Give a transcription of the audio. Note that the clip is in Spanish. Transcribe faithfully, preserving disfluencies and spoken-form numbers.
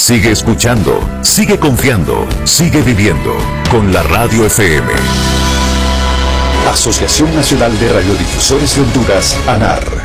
Sigue escuchando, sigue confiando, sigue viviendo con la Radio F M. Asociación Nacional de Radiodifusores de Honduras, ANAR.